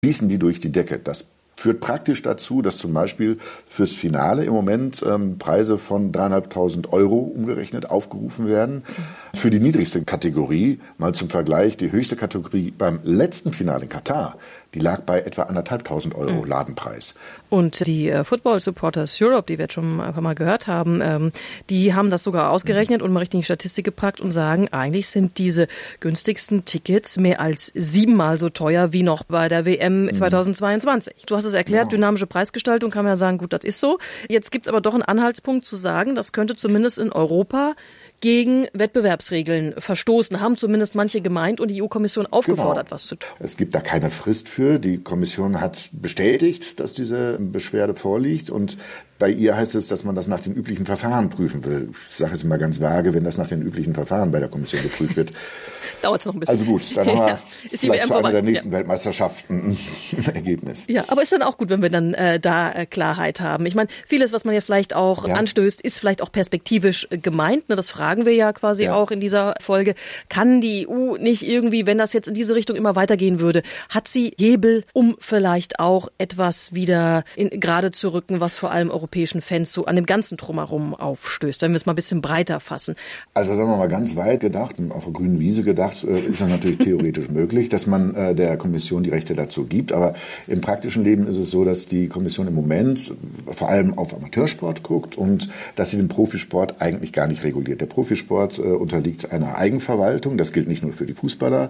schießen die durch die Decke. Das führt praktisch dazu, dass zum Beispiel fürs Finale im Moment Preise von 3.500 € umgerechnet aufgerufen werden. Für die niedrigste Kategorie, mal zum Vergleich, die höchste Kategorie beim letzten Finale in Katar, die lag bei etwa 1.500 € Ladenpreis. Und die Football Supporters Europe, die wir jetzt schon ein paar Mal gehört haben, die haben das sogar ausgerechnet und mal richtig in Statistik gepackt und sagen, eigentlich sind diese günstigsten Tickets mehr als 7-mal so teuer wie noch bei der WM 2022. Du hast es erklärt, dynamische Preisgestaltung, kann man ja sagen, gut, das ist so. Jetzt gibt es aber doch einen Anhaltspunkt zu sagen, das könnte zumindest in Europa gegen Wettbewerbsregeln verstoßen, haben zumindest manche gemeint und die EU-Kommission aufgefordert, was zu tun. Es gibt da keine Frist für. Die Kommission hat bestätigt, dass diese Beschwerde vorliegt und bei ihr heißt es, dass man das nach den üblichen Verfahren prüfen will. Ich sage es mal ganz vage, wenn das nach den üblichen Verfahren bei der Kommission geprüft wird. Dauert es noch ein bisschen. Also gut, dann haben wir vielleicht zu einer der nächsten Weltmeisterschaften ein Ergebnis. Ja, aber ist dann auch gut, wenn wir dann da Klarheit haben. Ich meine, vieles, was man jetzt vielleicht auch anstößt, ist vielleicht auch perspektivisch gemeint. Ne, das fragen wir ja quasi auch in dieser Folge. Kann die EU nicht irgendwie, wenn das jetzt in diese Richtung immer weitergehen würde, hat sie Hebel, um vielleicht auch etwas wieder gerade zu rücken, was vor allem europäischen Fans so an dem ganzen Drumherum aufstößt, wenn wir es mal ein bisschen breiter fassen? Also sagen wir mal ganz weit gedacht, auf der grünen Wiese gedacht, ist das natürlich theoretisch möglich, dass man der Kommission die Rechte dazu gibt. Aber im praktischen Leben ist es so, dass die Kommission im Moment vor allem auf Amateursport guckt und dass sie den Profisport eigentlich gar nicht reguliert. Der Profisport unterliegt einer Eigenverwaltung. Das gilt nicht nur für die Fußballer.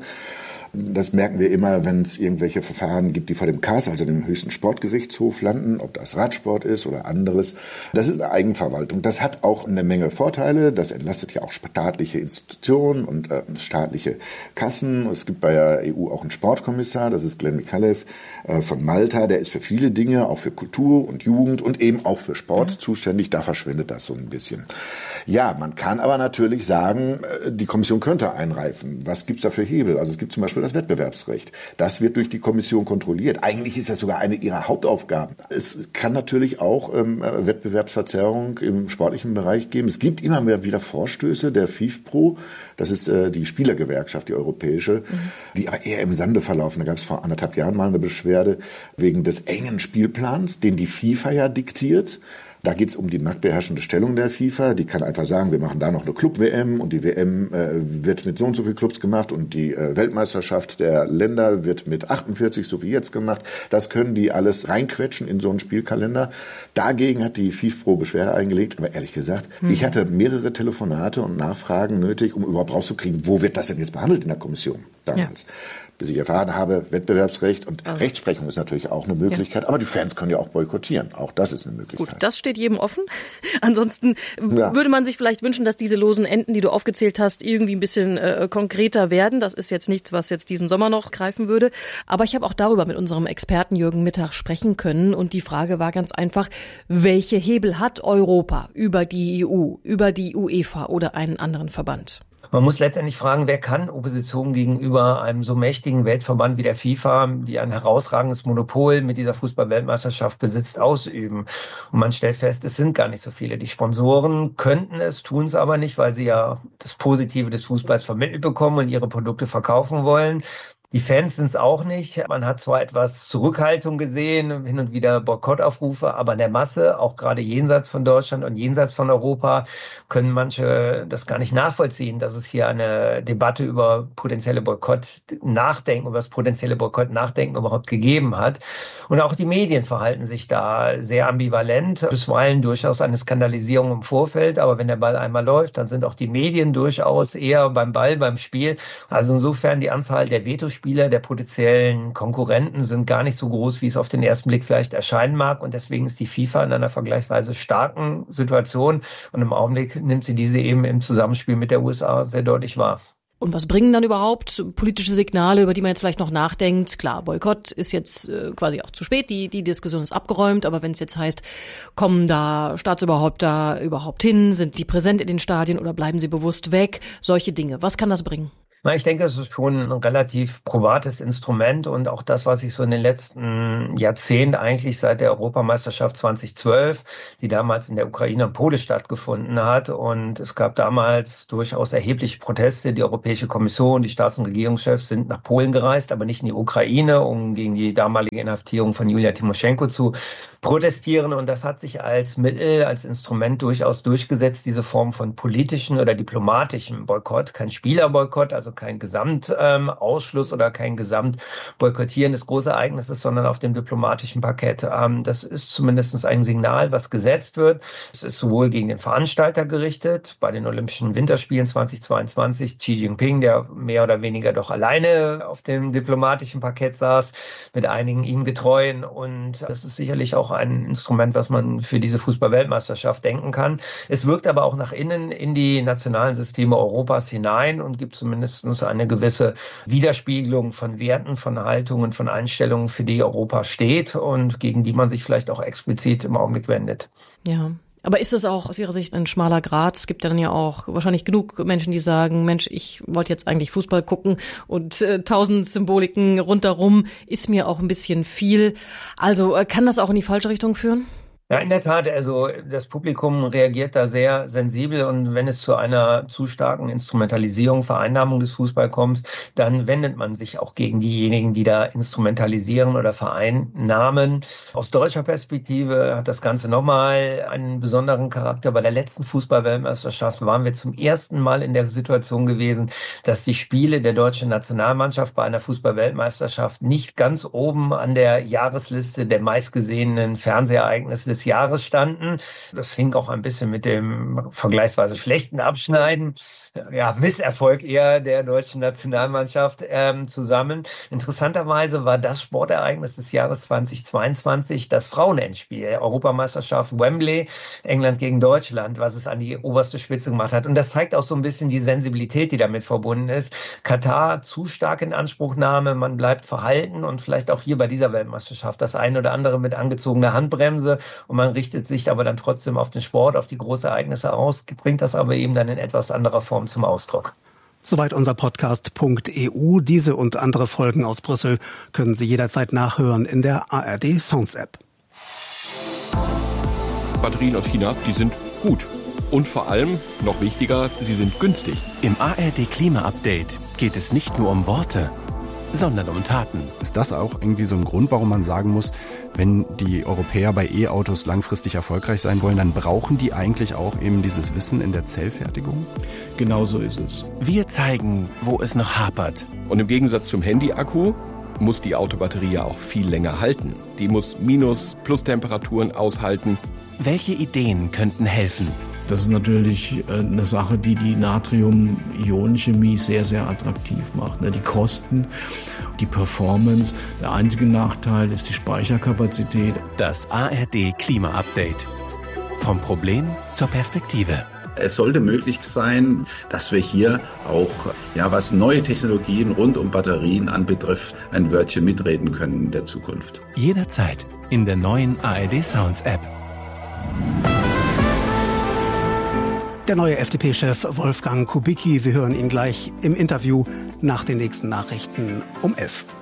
Das merken wir immer, wenn es irgendwelche Verfahren gibt, die vor dem KAS, also dem höchsten Sportgerichtshof, landen, ob das Radsport ist oder anderes. Das ist eine Eigenverwaltung. Das hat auch eine Menge Vorteile. Das entlastet ja auch staatliche Institutionen und staatliche Kassen. Es gibt bei der EU auch einen Sportkommissar, das ist Glenn Micallef von Malta. Der ist für viele Dinge, auch für Kultur und Jugend und eben auch für Sport zuständig. Da verschwindet das so ein bisschen. Ja, man kann aber natürlich sagen, die Kommission könnte eingreifen. Was gibt's da für Hebel? Also es gibt zum Beispiel das Wettbewerbsrecht. Das wird durch die Kommission kontrolliert. Eigentlich ist das sogar eine ihrer Hauptaufgaben. Es kann natürlich auch Wettbewerbsverzerrung im sportlichen Bereich geben. Es gibt immer mehr wieder Vorstöße der FIFPro. Das ist die Spielergewerkschaft, die europäische, die aber eher im Sande verlaufen. Da gab es vor 1,5 Jahren mal eine Beschwerde wegen des engen Spielplans, den die FIFA ja diktiert. Da geht es um die marktbeherrschende Stellung der FIFA. Die kann einfach sagen, wir machen da noch eine Club-WM und die WM wird mit so und so viel Clubs gemacht und die Weltmeisterschaft der Länder wird mit 48, so wie jetzt gemacht. Das können die alles reinquetschen in so einen Spielkalender. Dagegen hat die FIFPro Beschwerde eingelegt. Aber ehrlich gesagt, ich hatte mehrere Telefonate und Nachfragen nötig, um überhaupt rauszukriegen, wo wird das denn jetzt behandelt in der Kommission damals. Ja. Bis ich erfahren habe, Wettbewerbsrecht und Rechtsprechung ist natürlich auch eine Möglichkeit, aber die Fans können ja auch boykottieren. Auch das ist eine Möglichkeit. Gut, das steht jedem offen. Ansonsten würde man sich vielleicht wünschen, dass diese losen Enden, die du aufgezählt hast, irgendwie ein bisschen konkreter werden. Das ist jetzt nichts, was jetzt diesen Sommer noch greifen würde. Aber ich habe auch darüber mit unserem Experten Jürgen Mittag sprechen können und die Frage war ganz einfach, welche Hebel hat Europa über die EU, über die UEFA oder einen anderen Verband? Man muss letztendlich fragen, wer kann Opposition gegenüber einem so mächtigen Weltverband wie der FIFA, die ein herausragendes Monopol mit dieser Fußball-Weltmeisterschaft besitzt, ausüben? Und man stellt fest, es sind gar nicht so viele. Die Sponsoren könnten es, tun es aber nicht, weil sie ja das Positive des Fußballs vermittelt bekommen und ihre Produkte verkaufen wollen. Die Fans sind es auch nicht. Man hat zwar etwas Zurückhaltung gesehen, hin und wieder Boykottaufrufe, aber in der Masse, auch gerade jenseits von Deutschland und jenseits von Europa, können manche das gar nicht nachvollziehen, dass es hier eine Debatte über potenzielle Boykott-Nachdenken, über das potenzielle Boykott-Nachdenken überhaupt gegeben hat. Und auch die Medien verhalten sich da sehr ambivalent, bisweilen durchaus eine Skandalisierung im Vorfeld, aber wenn der Ball einmal läuft, dann sind auch die Medien durchaus eher beim Ball, beim Spiel. Also insofern die Anzahl der Vetospieler, der potenziellen Konkurrenten sind gar nicht so groß, wie es auf den ersten Blick vielleicht erscheinen mag. Und deswegen ist die FIFA in einer vergleichsweise starken Situation. Und im Augenblick nimmt sie diese eben im Zusammenspiel mit der USA sehr deutlich wahr. Und was bringen dann überhaupt politische Signale, über die man jetzt vielleicht noch nachdenkt? Klar, Boykott ist jetzt quasi auch zu spät, die Diskussion ist abgeräumt, aber wenn es jetzt heißt, kommen da Staatsoberhäupter überhaupt hin, sind die präsent in den Stadien oder bleiben sie bewusst weg? Solche Dinge, was kann das bringen? Na, ich denke, es ist schon ein relativ probates Instrument und auch das, was sich so in den letzten Jahrzehnten, eigentlich seit der Europameisterschaft 2012, die damals in der Ukraine und Polen stattgefunden hat. Und es gab damals durchaus erhebliche Proteste. Die Europäische Kommission, die Staats- und Regierungschefs sind nach Polen gereist, aber nicht in die Ukraine, um gegen die damalige Inhaftierung von Julia Timoschenko zu protestieren. Und das hat sich als Mittel, als Instrument durchaus durchgesetzt, diese Form von politischen oder diplomatischen Boykott. Kein Spielerboykott, also kein Gesamtausschluss oder kein Gesamtboykottieren des Großereignisses, sondern auf dem diplomatischen Parkett. Das ist zumindest ein Signal, was gesetzt wird. Es ist sowohl gegen den Veranstalter gerichtet, bei den Olympischen Winterspielen 2022, Xi Jinping, der mehr oder weniger doch alleine auf dem diplomatischen Parkett saß, mit einigen ihm Getreuen. Und das ist sicherlich auch ein Instrument, was man für diese Fußball-Weltmeisterschaft denken kann. Es wirkt aber auch nach innen in die nationalen Systeme Europas hinein und gibt zumindest eine gewisse Widerspiegelung von Werten, von Haltungen, von Einstellungen, für die Europa steht und gegen die man sich vielleicht auch explizit im Augenblick wendet. Ja. Aber ist es auch aus Ihrer Sicht ein schmaler Grat? Es gibt ja dann ja auch wahrscheinlich genug Menschen, die sagen, Mensch, ich wollte jetzt eigentlich Fußball gucken und 1000 Symboliken rundherum ist mir auch ein bisschen viel. Also kann das auch in die falsche Richtung führen? Ja, in der Tat, also das Publikum reagiert da sehr sensibel und wenn es zu einer zu starken Instrumentalisierung, Vereinnahmung des Fußballs kommt, dann wendet man sich auch gegen diejenigen, die da instrumentalisieren oder vereinnahmen. Aus deutscher Perspektive hat das Ganze nochmal einen besonderen Charakter. Bei der letzten Fußball-Weltmeisterschaft waren wir zum ersten Mal in der Situation gewesen, dass die Spiele der deutschen Nationalmannschaft bei einer Fußball-Weltmeisterschaft nicht ganz oben an der Jahresliste der meistgesehenen Fernsehereignisse des Jahres standen. Das hing auch ein bisschen mit dem vergleichsweise schlechten Abschneiden, Misserfolg eher der deutschen Nationalmannschaft zusammen. Interessanterweise war das Sportereignis des Jahres 2022 das Frauenendspiel, Europameisterschaft Wembley, England gegen Deutschland, was es an die oberste Spitze gemacht hat. Und das zeigt auch so ein bisschen die Sensibilität, die damit verbunden ist. Katar zu stark in Anspruchnahme, man bleibt verhalten und vielleicht auch hier bei dieser Weltmeisterschaft das eine oder andere mit angezogener Handbremse. Und man richtet sich aber dann trotzdem auf den Sport, auf die Großereignisse aus, bringt das aber eben dann in etwas anderer Form zum Ausdruck. Soweit unser Podcast.eu. Diese und andere Folgen aus Brüssel können Sie jederzeit nachhören in der ARD Sounds App. Batterien aus China, die sind gut. Und vor allem, noch wichtiger, sie sind günstig. Im ARD Klima Update geht es nicht nur um Worte, sondern um Taten. Ist das auch irgendwie so ein Grund, warum man sagen muss, wenn die Europäer bei E-Autos langfristig erfolgreich sein wollen, dann brauchen die eigentlich auch eben dieses Wissen in der Zellfertigung? Genau so ist es. Wir zeigen, wo es noch hapert. Und im Gegensatz zum Handy-Akku muss die Autobatterie ja auch viel länger halten. Die muss Minus-, Plus-Temperaturen aushalten. Welche Ideen könnten helfen? Das ist natürlich eine Sache, die die Natrium-Ionen-Chemie sehr, sehr attraktiv macht. Die Kosten, die Performance. Der einzige Nachteil ist die Speicherkapazität. Das ARD Klima Update. Vom Problem zur Perspektive. Es sollte möglich sein, dass wir hier auch, was neue Technologien rund um Batterien anbetrifft, ein Wörtchen mitreden können in der Zukunft. Jederzeit in der neuen ARD Sounds App. Der neue FDP-Chef Wolfgang Kubicki, Sie hören ihn gleich im Interview nach den nächsten Nachrichten um 11.